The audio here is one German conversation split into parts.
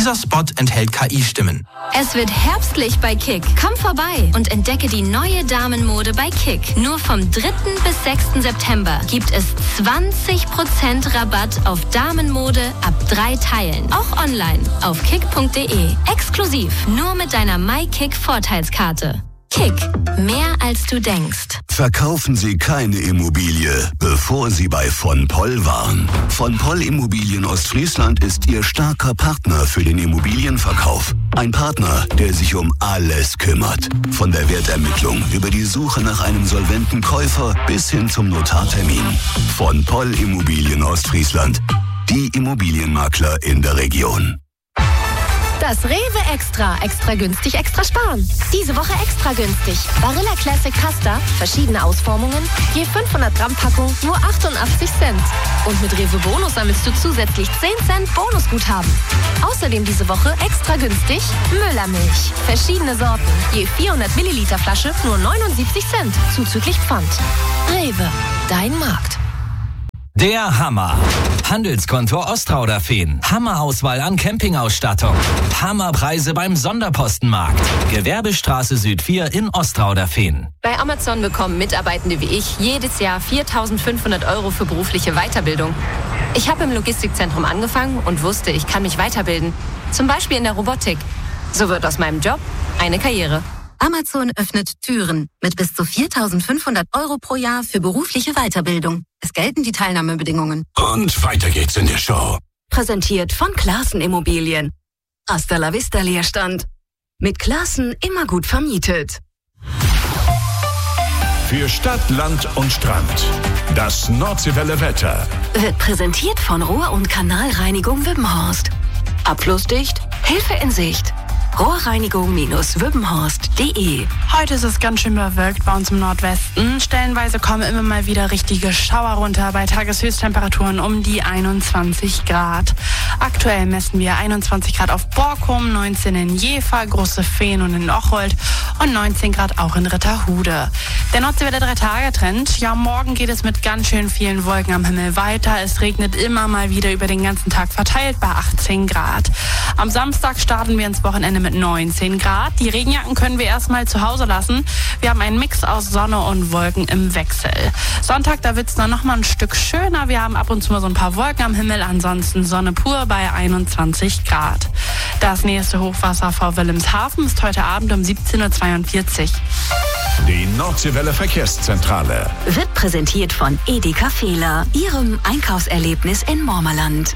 Dieser Spot enthält KI-Stimmen. Es wird herbstlich bei Kick. Komm vorbei und entdecke die neue Damenmode bei Kick. Nur vom 3. bis 6. September gibt es 20% Rabatt auf Damenmode ab 3 Teilen. Auch online auf kick.de. Exklusiv nur mit deiner MyKick-Vorteilskarte. Kick. Mehr als du denkst. Verkaufen Sie keine Immobilie, bevor Sie bei von Poll waren. Von Poll Immobilien Ostfriesland ist Ihr starker Partner für den Immobilienverkauf. Ein Partner, der sich um alles kümmert. Von der Wertermittlung über die Suche nach einem solventen Käufer bis hin zum Notartermin. Von Poll Immobilien Ostfriesland. Die Immobilienmakler in der Region. Das Rewe Extra. Extra günstig, extra sparen. Diese Woche extra günstig. Barilla Classic Pasta, verschiedene Ausformungen, je 500 Gramm Packung, nur 88 Cent. Und mit Rewe Bonus sammelst du zusätzlich 10 Cent Bonusguthaben. Außerdem diese Woche extra günstig Müllermilch. Verschiedene Sorten, je 400 Milliliter Flasche, nur 79 Cent, zuzüglich Pfand. Rewe, dein Markt. Der Hammer. Handelskonto Ostrauderfehn. Hammerauswahl an Campingausstattung. Hammerpreise beim Sonderpostenmarkt. Gewerbestraße Süd 4 in Ostrauderfehn. Bei Amazon bekommen Mitarbeitende wie ich jedes Jahr 4.500 € für berufliche Weiterbildung. Ich habe im Logistikzentrum angefangen und wusste, ich kann mich weiterbilden. Zum Beispiel in der Robotik. So wird aus meinem Job eine Karriere. Amazon öffnet Türen mit bis zu 4.500 € pro Jahr für berufliche Weiterbildung. Es gelten die Teilnahmebedingungen. Und weiter geht's in der Show. Präsentiert von Classen Immobilien. Hasta la vista Leerstand. Mit Classen immer gut vermietet. Für Stadt, Land und Strand. Das Nordseewelle Wetter. Wird präsentiert von Rohr- und Kanalreinigung Wippenhorst. Abflussdicht, Hilfe in Sicht. Rohrreinigung-wippenhorst.de. Heute ist es ganz schön bewölkt bei uns im Nordwesten. Stellenweise kommen immer mal wieder richtige Schauer runter bei Tageshöchsttemperaturen um die 21 Grad. Aktuell messen wir 21 Grad auf Borkum, 19 in Jever, Große Fehn und in Ocholt und 19 Grad auch in Ritterhude. Der Nordseewelle 3-Tage-Trend. Ja, morgen geht es mit ganz schön vielen Wolken am Himmel weiter. Es regnet immer mal wieder über den ganzen Tag verteilt bei 18 Grad. Am Samstag starten wir ins Wochenende mit 19 Grad. Die Regenjacken können wir erstmal zu Hause lassen. Wir haben einen Mix aus Sonne und Wolken im Wechsel. Sonntag, da wird es dann nochmal ein Stück schöner. Wir haben ab und zu mal so ein paar Wolken am Himmel. Ansonsten Sonne pur bei 21 Grad. Das nächste Hochwasser vor Wilhelmshaven ist heute Abend um 17:42 Uhr. Die Nordseewelle Verkehrszentrale. Wird präsentiert von Edeka Fehler. Ihrem Einkaufserlebnis in Mormerland.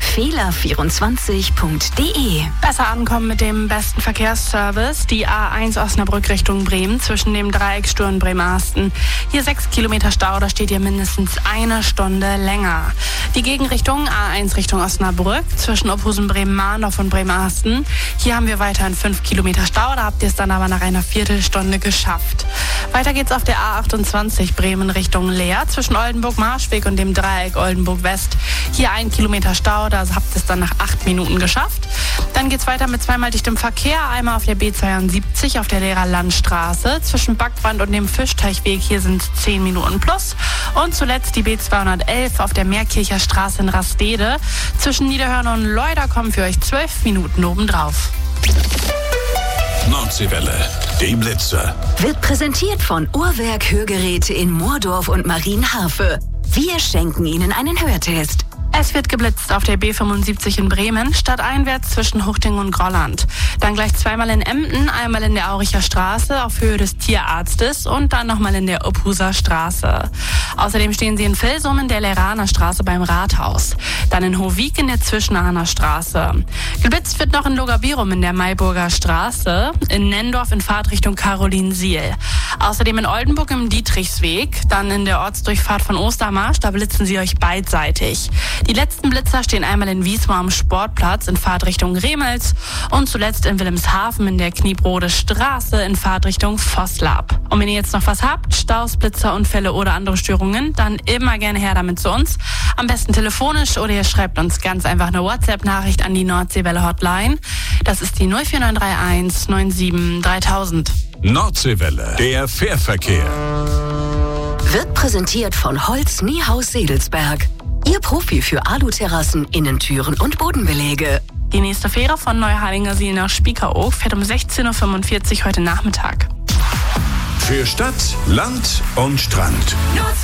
Fehler24.de. Besser ankommen mit dem besten Verkehrsservice. Die A1 Osnabrück Richtung Bremen zwischen dem Dreieck Stur und Bremerhaven. Hier 6 Kilometer Stau, da steht ihr mindestens eine Stunde länger. Die Gegenrichtung A1 Richtung Osnabrück zwischen Ophusen, Bremen-Mahndorf und Bremerhaven. Hier haben wir weiterhin 5 Kilometer Stau, da habt ihr es dann aber nach einer Viertelstunde geschafft. Weiter geht's auf der A28 Bremen Richtung Leer zwischen Oldenburg-Marschweg und dem Dreieck Oldenburg-West. Hier 1 Kilometer Stau, da habt ihr es dann nach 8 Minuten geschafft. Dann geht's weiter mit zweimal dichtem Verkehr. Einmal auf der B72 auf der Lehrer Landstraße zwischen Backband und dem Fischteichweg. Hier sind 10 Minuten plus. Und zuletzt die B211 auf der Meerkircher Straße in Rastede. Zwischen Niederhörn und Leuder kommen für euch 12 Minuten obendrauf. Nordseewelle, die Blitzer. Wird präsentiert von Uhrwerk Hörgeräte in Moordorf und Marienhafe. Wir schenken Ihnen einen Hörtest. Es wird geblitzt auf der B75 in Bremen, stadteinwärts zwischen Huchting und Grolland. Dann gleich zweimal in Emden, einmal in der Auricher Straße auf Höhe des Tierarztes und dann nochmal in der Ophuser Straße. Außerdem stehen sie in Vilsum in der Leraner Straße beim Rathaus. Dann in Hohwijk in der Zwischenahner Straße. Geblitzt wird noch in Logabirum in der Mayburger Straße, in Nendorf in Fahrtrichtung Carolinsiel. Außerdem in Oldenburg im Dietrichsweg, dann in der Ortsdurchfahrt von Ostermarsch, da blitzen sie euch beidseitig. Die letzten Blitzer stehen einmal in Wiesmoor am Sportplatz in Fahrtrichtung Remels und zuletzt in Wilhelmshaven in der Kniebrode Straße in Fahrtrichtung Vosslab. Und wenn ihr jetzt noch was habt, Staus, Blitzer, Unfälle oder andere Störungen, dann immer gerne her damit zu uns. Am besten telefonisch oder ihr schreibt uns ganz einfach eine WhatsApp-Nachricht an die Nordseewelle Hotline. Das ist die 04931 97 3000. Nordseewelle, der Fährverkehr. Wird präsentiert von Holz Niehaus Sedelsberg. Ihr Profi für Aluterrassen, Innentüren und Bodenbeläge. Die nächste Fähre von Neuharlingersiel nach Spiekeroog fährt um 16.45 Uhr heute Nachmittag. Für Stadt, Land und Strand.